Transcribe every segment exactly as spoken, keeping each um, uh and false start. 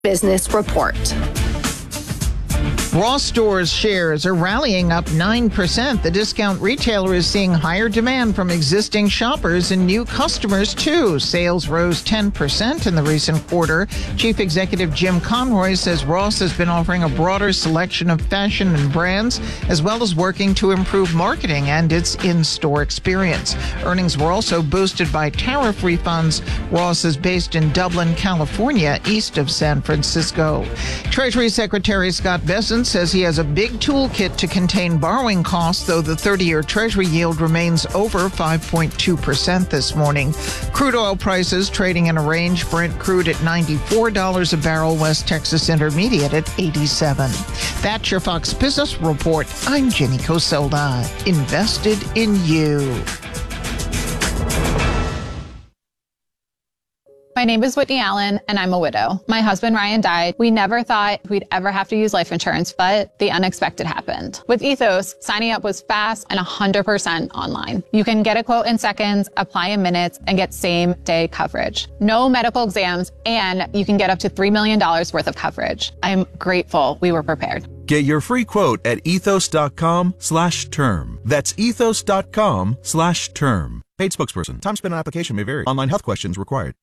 Business Report. Ross Stores shares are rallying up nine percent. The discount retailer is seeing higher demand from existing shoppers and new customers, too. Sales rose ten percent in the recent quarter. Chief Executive Jim Conroy says Ross has been offering a broader selection of fashion and brands, as well as working to improve marketing and its in-store experience. Earnings were also boosted by tariff refunds. Ross is based in Dublin, California, east of San Francisco. Treasury Secretary Scott Bessent says he has a big toolkit to contain borrowing costs, though the thirty-year Treasury yield remains over five point two percent this morning. Crude oil prices trading in a range. Brent crude at ninety-four dollars a barrel, West Texas Intermediate at eighty-seven. That's your Fox Business Report. I'm Jenny Coselda. Invested in you. My name is Whitney Allen, and I'm a widow. My husband, Ryan, died. We never thought we'd ever have to use life insurance, but the unexpected happened. With Ethos, signing up was fast and one hundred percent online. You can get a quote in seconds, apply in minutes, and get same-day coverage. No medical exams, and you can get up to three million dollars worth of coverage. I'm grateful we were prepared. Get your free quote at ethos.com slash term. That's ethos.com slash term. Paid spokesperson. Time spent on application may vary. Online health questions required.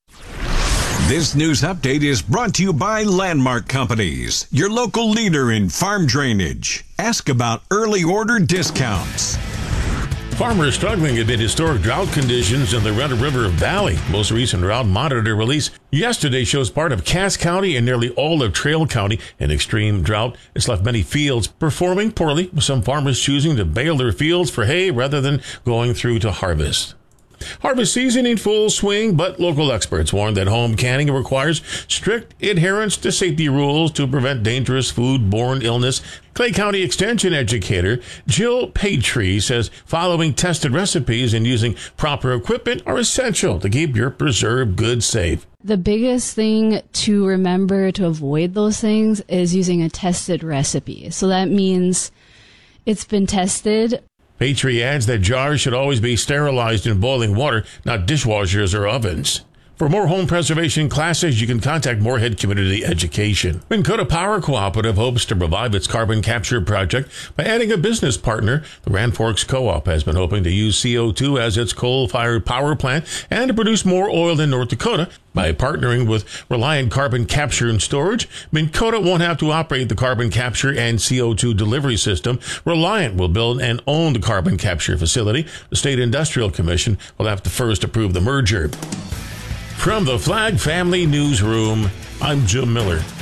This news update is brought to you by Landmark Companies, your local leader in farm drainage. Ask about early order discounts. Farmers struggling amid historic drought conditions in the Red River Valley. Most recent drought monitor release yesterday shows part of Cass County and nearly all of Trail County in extreme drought. It's left many fields performing poorly, with some farmers choosing to bale their fields for hay rather than going through to harvest. Harvest season in full swing, but local experts warn that home canning requires strict adherence to safety rules to prevent dangerous food-borne illness. Clay County Extension educator Jill Patry says following tested recipes and using proper equipment are essential to keep your preserved goods safe. The biggest thing to remember to avoid those things is using a tested recipe. So that means it's been tested. Patry adds that jars should always be sterilized in boiling water, not dishwashers or ovens. For more home preservation classes, you can contact Moorhead Community Education. Minn Kota Power Cooperative hopes to revive its carbon capture project by adding a business partner. The Rand Forks Co-op has been hoping to use C O two as its coal-fired power plant and to produce more oil in North Dakota. By partnering with Reliant Carbon Capture and Storage, Minn Kota won't have to operate the carbon capture and C O two delivery system. Reliant will build and own the carbon capture facility. The State Industrial Commission will have to first approve the merger. From the Flag Family Newsroom, I'm Jim Miller.